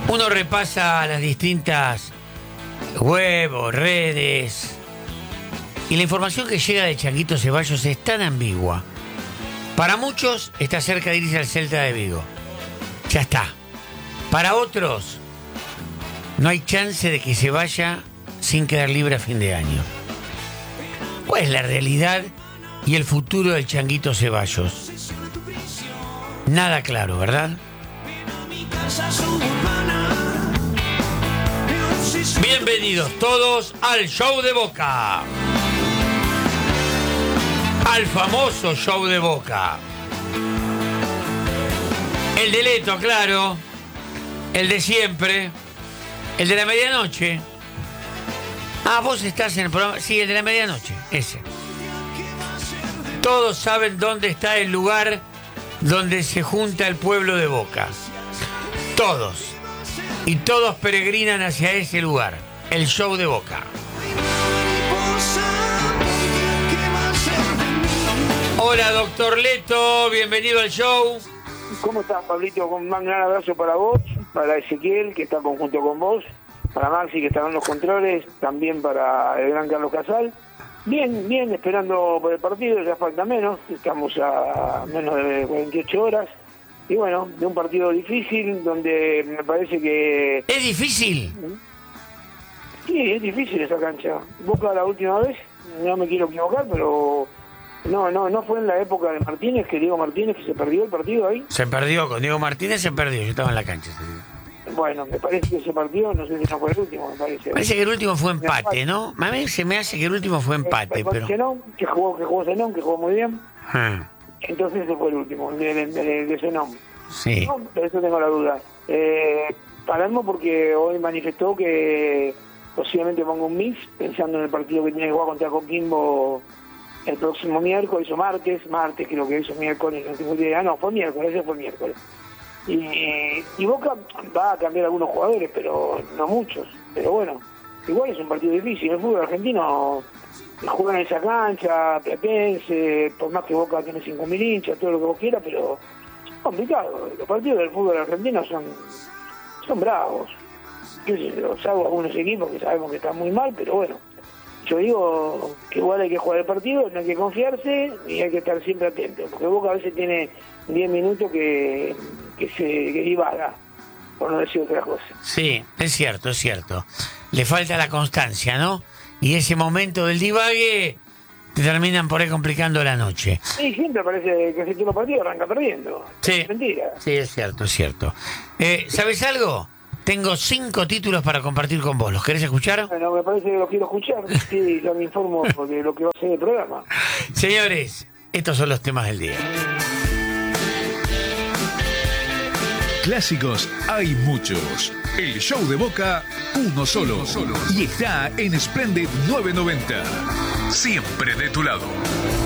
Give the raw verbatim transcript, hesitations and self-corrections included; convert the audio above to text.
Uno repasa las distintas web o redes y la información que llega de Changuito Ceballos es tan ambigua. Para muchos está cerca de irse al Celta de Vigo. Ya está. Para otros no hay chance de que se vaya sin quedar libre a fin de año. ¿Cuál es la realidad y el futuro del Changuito Ceballos? Nada claro, ¿verdad? Bienvenidos todos al show de Boca. Al famoso show de Boca. El de Leto, claro. El de siempre. El de la medianoche. Ah, vos estás en el programa. Sí, el de la medianoche. Ese. Todos saben dónde está el lugar donde se junta el pueblo de Boca. Todos. Y todos peregrinan hacia ese lugar. El show de Boca. Hola, doctor Leto. Bienvenido al show. ¿Cómo estás, Pablito? Un gran abrazo para vos, para Ezequiel, que está conjunto con vos, para Maxi, que está en los controles, también para el gran Carlos Casal. Bien, bien, esperando por el partido, ya falta menos, estamos a menos de cuarenta y ocho horas. Y bueno, de un partido difícil, donde me parece que... ¿Es difícil? Sí, es difícil esa cancha. Boca la última vez, no me quiero equivocar, pero... No, no, no fue en la época de Martínez, que Diego Martínez, que se perdió el partido ahí. Se perdió, con Diego Martínez se perdió, yo estaba en la cancha. Bueno, me parece que ese partido, no sé si no fue el último, me parece. Parece que el último fue empate, ¿no? A mí se me hace que el último fue empate, pero... Zenón, que jugó, que jugó Zenón, que jugó muy bien. Ah. Entonces ese fue el último, el de, de, de, de Zenón. Sí. No, pero eso tengo la duda. Eh, Palermo porque hoy manifestó que posiblemente ponga un mix, pensando en el partido que tiene que jugar contra Coquimbo el próximo miércoles o martes, martes creo que hizo miércoles, no tengo idea, no, fue miércoles, ese fue miércoles. Y, y Boca va a cambiar algunos jugadores, pero no muchos, pero bueno, igual es un partido difícil, el fútbol argentino juega en esa cancha, platense, por más que Boca tiene cinco mil hinchas, todo lo que vos quieras, pero es complicado, los partidos del fútbol argentino son, son bravos, yo sé, salvo algunos equipos que sabemos que están muy mal, pero bueno. Yo digo que igual hay que jugar el partido, no hay que confiarse y hay que estar siempre atento, porque Boca a veces tiene diez minutos que, que se que divaga, por no decir otra cosa. Sí, es cierto, es cierto. Le falta la constancia, ¿no? Y ese momento del divague te terminan por ahí complicando la noche. Sí, siempre parece que si tú los partidos arranca perdiendo. Sí, Es mentira. Sí, es cierto, es cierto. Eh, ¿Sabes algo? Tengo cinco títulos para compartir con vos. ¿Los querés escuchar? Bueno, me parece que los quiero escuchar. Sí, ya me informo de lo que va a ser el programa. Señores, estos son los temas del día. Clásicos hay muchos. El show de Boca, uno solo. Y está en Splendid novecientos noventa. Siempre de tu lado.